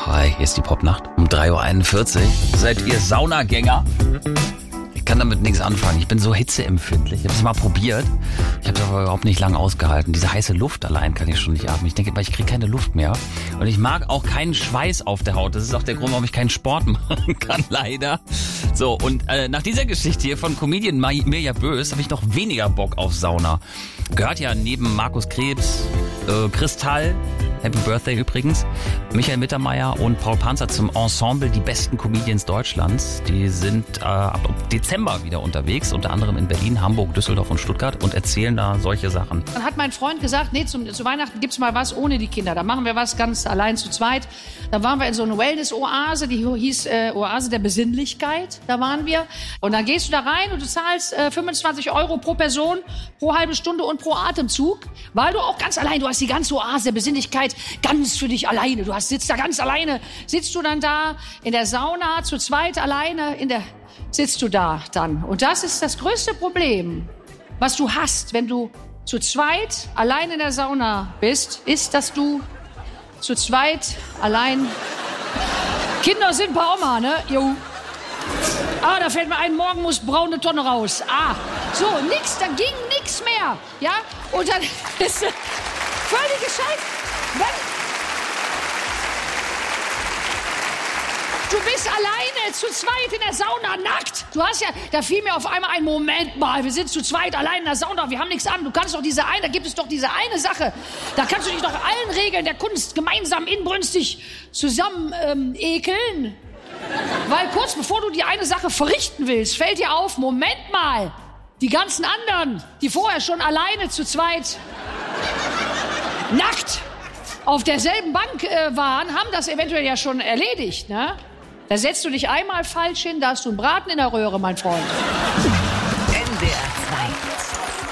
Hi, hier ist die Popnacht um 3.41 Uhr. Seid ihr Saunagänger? Ich kann damit nichts anfangen. Ich bin so hitzeempfindlich. Ich habe es mal probiert. Ich habe es aber überhaupt nicht lange ausgehalten. Diese heiße Luft allein kann ich schon nicht atmen. Ich denke, weil ich kriege keine Luft mehr. Und ich mag auch keinen Schweiß auf der Haut. Das ist auch der Grund, warum ich keinen Sport machen kann, leider. So, und nach dieser Geschichte hier von Comedian Mirja Bös habe ich noch weniger Bock auf Sauna. Gehört ja neben Markus Krebs, Kristall, Happy Birthday übrigens, Michael Mittermeier und Paul Panzer zum Ensemble Die besten Comedians Deutschlands. Die sind ab Dezember wieder unterwegs, unter anderem in Berlin, Hamburg, Düsseldorf und Stuttgart und erzählen da solche Sachen. Dann hat mein Freund gesagt, nee, zu Weihnachten gibt's mal was ohne die Kinder. Da machen wir was ganz allein zu zweit. Da waren wir in so einer Wellness-Oase, die hieß Oase der Besinnlichkeit. Da waren wir. Und dann gehst du da rein und du zahlst 25 € pro Person, pro halbe Stunde und pro Atemzug, weil du auch ganz allein, du hast die ganze Oase der Besinnlichkeit ganz für dich alleine. Du sitzt da ganz alleine, sitzt du dann da in der Sauna zu zweit alleine sitzt du da dann. Und das ist das größte Problem, was du hast, wenn du zu zweit allein in der Sauna bist, ist, dass du zu zweit allein... Kinder sind bei Oma, ne? Jo. Ah, da fällt mir ein, morgen muss braune Tonne raus. Ah, so, nix, da ging nix mehr. Ja, und dann ist völlige Scheiße. Du bist alleine, zu zweit in der Sauna, nackt. Du hast ja, da fiel mir auf einmal ein Moment mal, wir sind zu zweit allein in der Sauna, wir haben nichts an. Du kannst doch da gibt es doch diese eine Sache. Da kannst du dich doch allen Regeln der Kunst gemeinsam inbrünstig zusammen ekeln. Weil kurz bevor du die eine Sache verrichten willst, fällt dir auf, Moment mal, die ganzen anderen, die vorher schon alleine zu zweit nackt auf derselben Bank waren, haben das eventuell ja schon erledigt, ne? Da setzt du dich einmal falsch hin, da hast du einen Braten in der Röhre, mein Freund. NDR 2.